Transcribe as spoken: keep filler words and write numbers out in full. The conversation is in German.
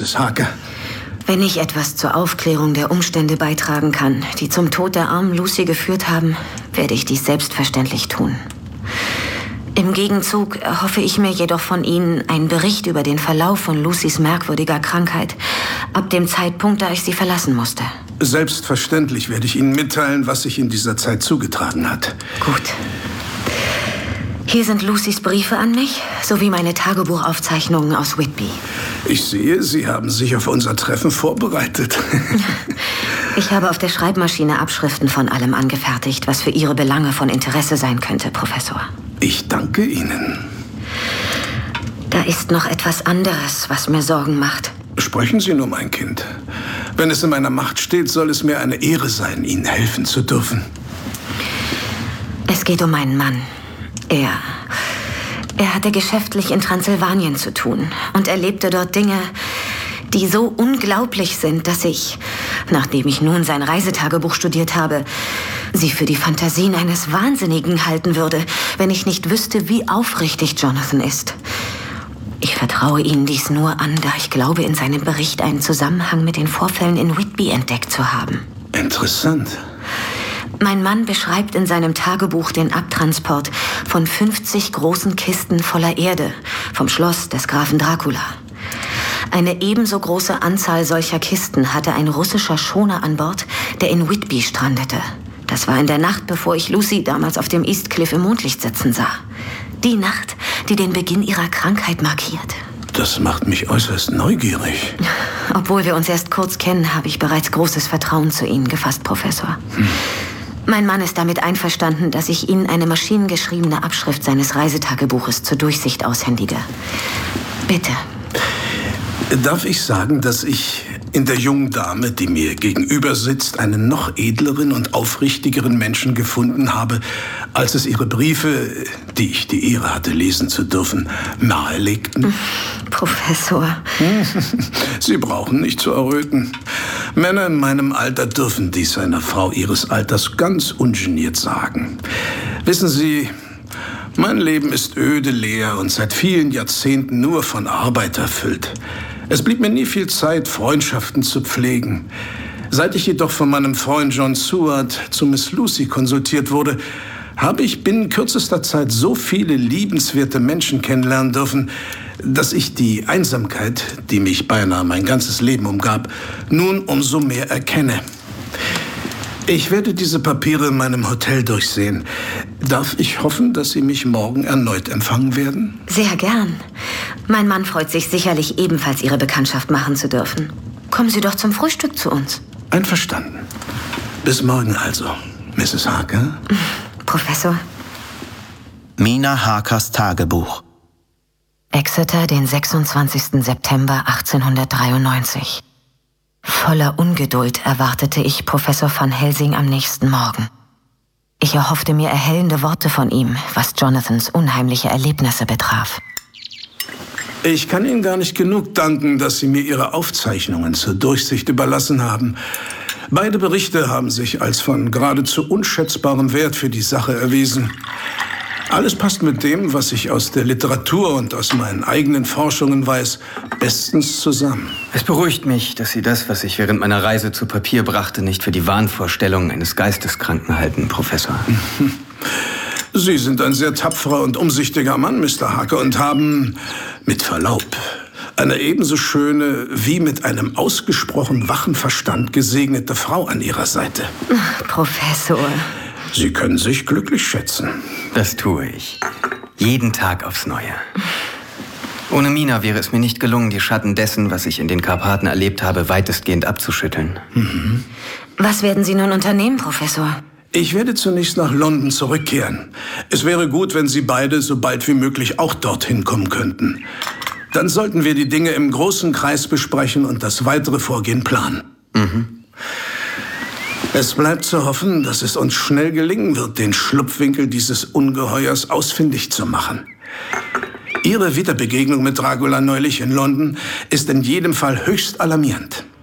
Misses Harker. Wenn ich etwas zur Aufklärung der Umstände beitragen kann, die zum Tod der armen Lucy geführt haben, werde ich dies selbstverständlich tun. Im Gegenzug erhoffe ich mir jedoch von Ihnen einen Bericht über den Verlauf von Lucys merkwürdiger Krankheit, ab dem Zeitpunkt, da ich sie verlassen musste. Selbstverständlich werde ich Ihnen mitteilen, was sich in dieser Zeit zugetragen hat. Gut. Hier sind Lucys Briefe an mich, sowie meine Tagebuchaufzeichnungen aus Whitby. Ich sehe, Sie haben sich auf unser Treffen vorbereitet. Ich habe auf der Schreibmaschine Abschriften von allem angefertigt, was für Ihre Belange von Interesse sein könnte, Professor. Ich danke Ihnen. Da ist noch etwas anderes, was mir Sorgen macht. Sprechen Sie nur, mein Kind. Wenn es in meiner Macht steht, soll es mir eine Ehre sein, Ihnen helfen zu dürfen. Es geht um meinen Mann. Er... Er hatte geschäftlich in Transsilvanien zu tun und erlebte dort Dinge, die so unglaublich sind, dass ich, nachdem ich nun sein Reisetagebuch studiert habe, sie für die Fantasien eines Wahnsinnigen halten würde, wenn ich nicht wüsste, wie aufrichtig Jonathan ist. Ich vertraue Ihnen dies nur an, da ich glaube, in seinem Bericht einen Zusammenhang mit den Vorfällen in Whitby entdeckt zu haben. Interessant. Mein Mann beschreibt in seinem Tagebuch den Abtransport von fünfzig großen Kisten voller Erde vom Schloss des Grafen Dracula. Eine ebenso große Anzahl solcher Kisten hatte ein russischer Schoner an Bord, der in Whitby strandete. Das war in der Nacht, bevor ich Lucy damals auf dem East Cliff im Mondlicht sitzen sah. Die Nacht, die den Beginn ihrer Krankheit markiert. Das macht mich äußerst neugierig. Obwohl wir uns erst kurz kennen, habe ich bereits großes Vertrauen zu Ihnen gefasst, Professor. Hm. Mein Mann ist damit einverstanden, dass ich Ihnen eine maschinengeschriebene Abschrift seines Reisetagebuches zur Durchsicht aushändige. Bitte. Darf ich sagen, dass ich in der jungen Dame, die mir gegenüber sitzt, einen noch edleren und aufrichtigeren Menschen gefunden habe, als es ihre Briefe, die ich die Ehre hatte, lesen zu dürfen, nahelegten? Professor. Sie brauchen nicht zu erröten. Männer in meinem Alter dürfen dies einer Frau ihres Alters ganz ungeniert sagen. Wissen Sie, mein Leben ist öde, leer und seit vielen Jahrzehnten nur von Arbeit erfüllt. Es blieb mir nie viel Zeit, Freundschaften zu pflegen. Seit ich jedoch von meinem Freund John Seward zu Miss Lucy konsultiert wurde, habe ich binnen kürzester Zeit so viele liebenswerte Menschen kennenlernen dürfen, dass ich die Einsamkeit, die mich beinahe mein ganzes Leben umgab, nun umso mehr erkenne. Ich werde diese Papiere in meinem Hotel durchsehen. Darf ich hoffen, dass Sie mich morgen erneut empfangen werden? Sehr gern. Mein Mann freut sich sicherlich ebenfalls, Ihre Bekanntschaft machen zu dürfen. Kommen Sie doch zum Frühstück zu uns. Einverstanden. Bis morgen also, Misses Harker. Professor. Mina Harkers Tagebuch. Exeter, den sechsundzwanzigsten September achtzehnhundertdreiundneunzig. Voller Ungeduld erwartete ich Professor van Helsing am nächsten Morgen. Ich erhoffte mir erhellende Worte von ihm, was Jonathans unheimliche Erlebnisse betraf. Ich kann Ihnen gar nicht genug danken, dass Sie mir Ihre Aufzeichnungen zur Durchsicht überlassen haben. Beide Berichte haben sich als von geradezu unschätzbarem Wert für die Sache erwiesen. Alles passt mit dem, was ich aus der Literatur und aus meinen eigenen Forschungen weiß, bestens zusammen. Es beruhigt mich, dass Sie das, was ich während meiner Reise zu Papier brachte, nicht für die Wahnvorstellungen eines Geisteskranken halten, Professor. Sie sind ein sehr tapferer und umsichtiger Mann, Mister Harker, und haben, mit Verlaub, eine ebenso schöne wie mit einem ausgesprochen wachen Verstand gesegnete Frau an Ihrer Seite. Ach, Professor. Sie können sich glücklich schätzen. Das tue ich. Jeden Tag aufs Neue. Ohne Mina wäre es mir nicht gelungen, die Schatten dessen, was ich in den Karpaten erlebt habe, weitestgehend abzuschütteln. Mhm. Was werden Sie nun unternehmen, Professor? Ich werde zunächst nach London zurückkehren. Es wäre gut, wenn Sie beide so bald wie möglich auch dorthin kommen könnten. Dann sollten wir die Dinge im großen Kreis besprechen und das weitere Vorgehen planen. Mhm. Es bleibt zu hoffen, dass es uns schnell gelingen wird, den Schlupfwinkel dieses Ungeheuers ausfindig zu machen. Ihre Wiederbegegnung mit Dracula neulich in London ist in jedem Fall höchst alarmierend.